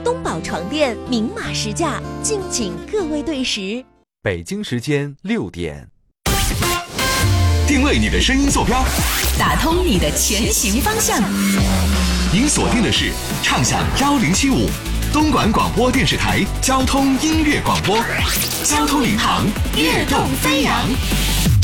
东宝床垫明码实价，敬请各位对时。 北京时间6点。 定位你的声音坐标， 打通你的前行方向。 您锁定的是畅享1075东莞广播电视台交通音乐广播，交通领航，跃动飞扬。